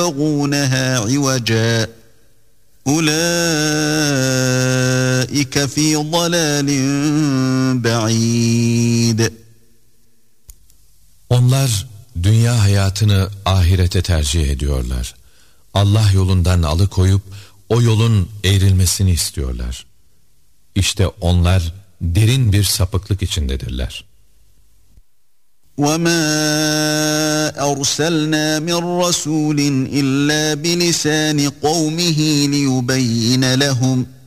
يبغونها عوجا أولئك في ضلال بعيد. Onlar dünya hayatını ahirete tercih ediyorlar. Allah yolundan alıkoyup o yolun eğrilmesini istiyorlar. İşte onlar derin bir sapıklık içindedirler. وَمَا أَرْسَلْنَا مِنْ رَسُولٍ إِلَّا بِلِسَانِ قَوْمِهِ لِيُبَيِّنَ لَهُمْ